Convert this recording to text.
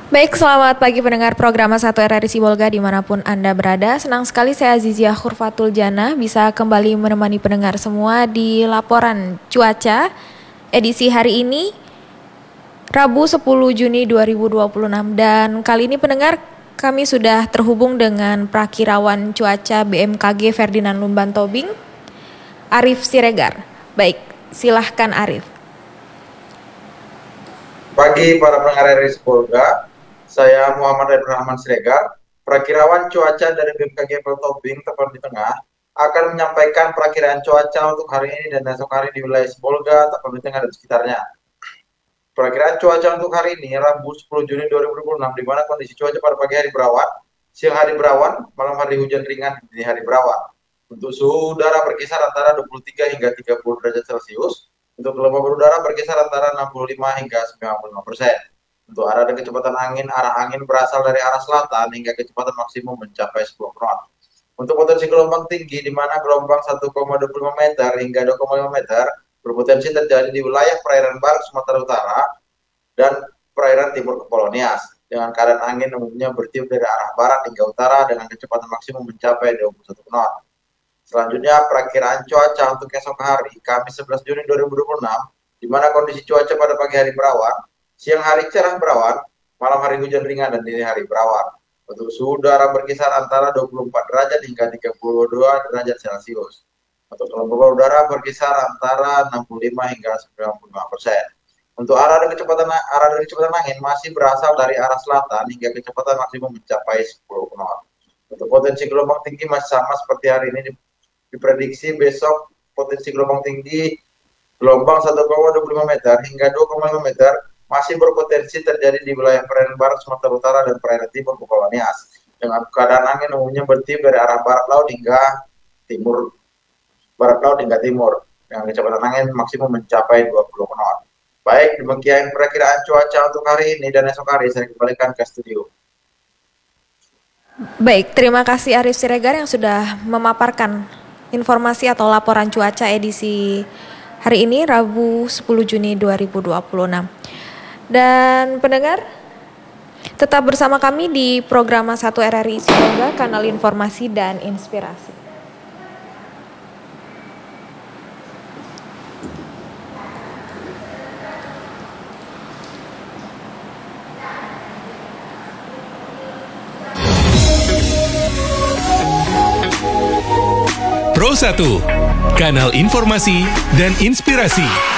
Baik, selamat pagi pendengar program 1 RRI Sibolga dimanapun Anda berada. Senang sekali saya Azizia Khurfatul Jana bisa kembali menemani pendengar semua di laporan cuaca edisi hari ini, Rabu 10 Juni 2026. Dan kali ini pendengar, kami sudah terhubung dengan Prakirawan Cuaca BMKG Ferdinand Lumban Tobing, Arif Siregar. Baik, silahkan Arif. Pagi para pendengar RRI Sibolga. Saya Muhammad Rahman Siregar, Prakirawan Cuaca dari BMKG Tobing, tepat di tengah, akan menyampaikan perakiraan cuaca untuk hari ini dan esok hari di wilayah Sibolga, tepat di tengah dan sekitarnya. Perakiraan cuaca untuk hari ini, Rabu 10 Juni 2026, di mana kondisi cuaca pada pagi hari berawan, siang hari berawan, malam hari hujan ringan, dini hari berawan. Untuk suhu udara berkisar antara 23 hingga 30 derajat Celcius, untuk gelombang udara berkisar antara 65 hingga 95%. Untuk arah dan kecepatan angin, arah angin berasal dari arah selatan hingga kecepatan maksimum mencapai 10 knot. Untuk potensi gelombang tinggi, di mana gelombang 1,25 meter hingga 2,5 meter berpotensi terjadi di wilayah perairan barat Sumatera Utara dan perairan timur Kepulauan Nias, dengan keadaan angin umumnya bertiup dari arah barat hingga utara dengan kecepatan maksimum mencapai 21 knot. Selanjutnya, perakiraan cuaca untuk esok hari, Kamis 11 Juni 2026, di mana kondisi cuaca pada pagi hari berawan, siang hari cerah berawan, malam hari hujan ringan dan dini hari berawan. Untuk suhu udara berkisar antara 24 derajat hingga 32 derajat Celcius. Untuk gelombang udara berkisar antara 65 hingga 95%. Untuk arah dan kecepatan angin masih berasal dari arah selatan hingga kecepatan maksimum mencapai 10 knot. Untuk potensi gelombang tinggi masih sama seperti hari ini, diprediksi besok potensi gelombang tinggi gelombang 1,25 meter hingga 2,5 meter masih berpotensi terjadi di wilayah perairan barat Sumatera Utara dan perairan timur Kepulauan Nias, dengan keadaan angin umumnya bertiup dari arah barat laut hingga timur dengan kecepatan angin maksimum mencapai 20 knot. Baik, demikian perakiraan cuaca untuk hari ini dan esok hari. Saya kembalikan ke studio. Baik, terima kasih Arif Siregar yang sudah memaparkan informasi atau laporan cuaca edisi hari ini, Rabu 10 Juni 2026. Dan pendengar, tetap bersama kami di program 1 RRI Sibolga, kanal informasi dan inspirasi. Pro 1, kanal informasi dan inspirasi.